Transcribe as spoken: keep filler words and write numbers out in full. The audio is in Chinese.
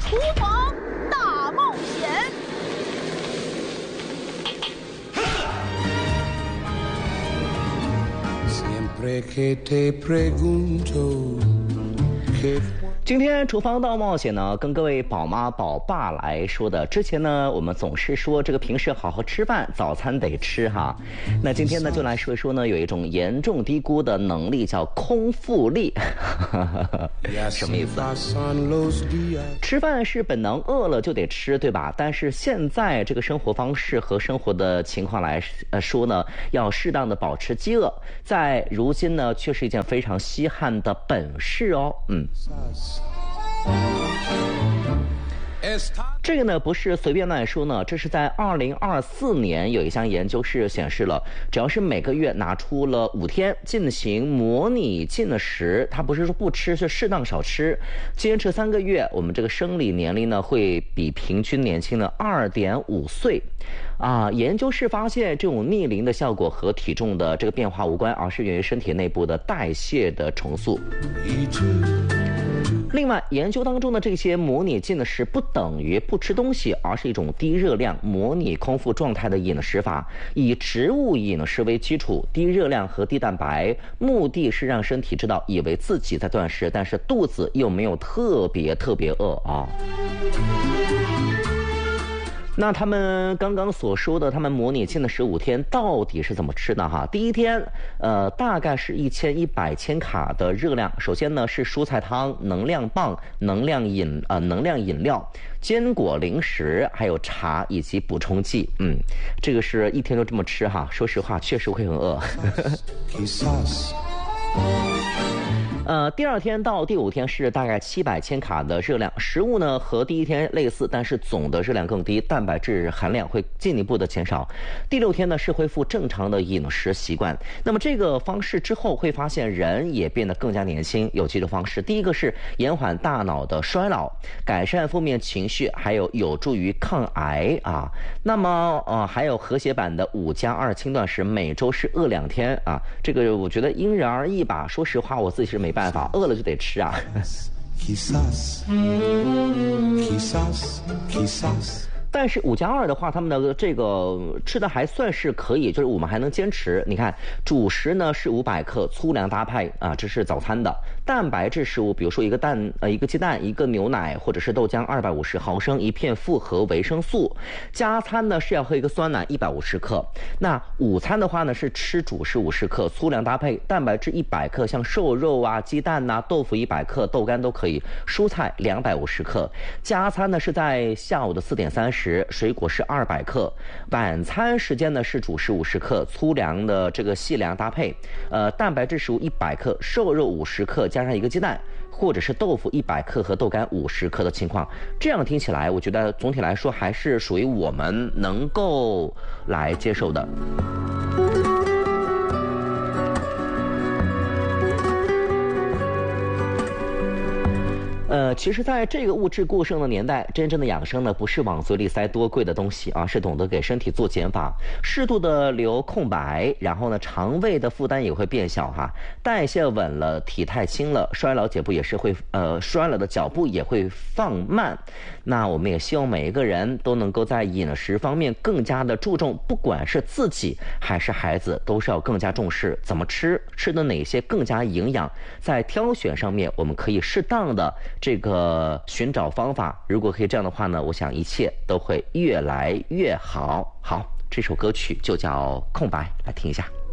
厨房大冒险。 今天厨房大冒险呢，跟各位宝妈宝爸来说的。之前呢，我们总是说这个平时好好吃饭，早餐得吃哈。那今天呢，就来说一说呢，有一种严重低估的能力，叫空腹力。什么意思？吃饭是本能，饿了就得吃，对吧？但是现在这个生活方式和生活的情况来呃说呢，要适当的保持饥饿，在如今呢，却是一件非常稀罕的本事哦。嗯。这个呢不是随便乱说呢，这是在二零二四年有一项研究是显示了，只要是每个月拿出了五天进行模拟进食，它不是说不吃，是适当少吃，坚持三个月，我们这个生理年龄呢会比平均年轻了二点五岁。啊，研究是发现这种逆龄的效果和体重的这个变化无关，而是源于身体内部的代谢的重塑。另外，研究当中的这些模拟进食不等于不吃东西，而是一种低热量模拟空腹状态的饮食法，以植物饮食为基础，低热量和低蛋白，目的是让身体知道以为自己在断食，但是肚子又没有特别特别饿啊。那他们刚刚所说的，他们模拟进的十五天到底是怎么吃的哈？第一天，呃，大概是一千一百千卡的热量。首先呢是蔬菜汤、能量棒、能量饮呃能量饮料、坚果零食，还有茶以及补充剂。嗯，这个是一天都这么吃哈。说实话，确实会很饿。呃，第二天到第五天是大概七百千卡的热量，食物呢和第一天类似，但是总的热量更低，蛋白质含量会进一步的减少。第六天呢是恢复正常的饮食习惯。那么这个方式之后会发现人也变得更加年轻。有几种方式，第一个是延缓大脑的衰老，改善负面情绪，还有有助于抗癌啊。那么呃还有和谐版的五加二轻断食，每周是饿两天啊。这个我觉得因人而异吧。说实话，我自己是没办法，饿了就得吃啊。但是五加二的话，他们的这个吃的还算是可以，就是我们还能坚持。你看，主食呢是五百克，粗粮搭配啊，这是早餐的。蛋白质食物，比如说一个蛋呃一个鸡蛋，一个牛奶或者是豆浆二百五十毫升，一片复合维生素。加餐呢是要喝一个酸奶一百五十克。那午餐的话呢是吃主食五十克，粗粮搭配，蛋白质一百克，像瘦肉啊、鸡蛋呐、啊、豆腐一百克，豆干都可以，蔬菜两百五十克。加餐呢是在下午的四点三十。水果是二百克，晚餐时间呢是主食五十克，粗粮的这个细粮搭配，呃，蛋白质食物一百克，瘦肉五十克，加上一个鸡蛋，或者是豆腐一百克和豆干五十克的情况。这样听起来，我觉得总体来说还是属于我们能够来接受的。呃，其实在这个物质过剩的年代，真正的养生呢，不是往嘴里塞多贵的东西啊，是懂得给身体做减法，适度的留空白，然后呢，肠胃的负担也会变小哈，代谢稳了，体态轻了，衰老脚步也是会呃，衰老的脚步也会放慢。那我们也希望每一个人都能够在饮食方面更加的注重，不管是自己还是孩子，都是要更加重视怎么吃，吃的哪些更加营养，在挑选上面，我们可以适当的这个寻找方法，如果可以这样的话呢，我想一切都会越来越好。好，这首歌曲就叫《空白》，来听一下。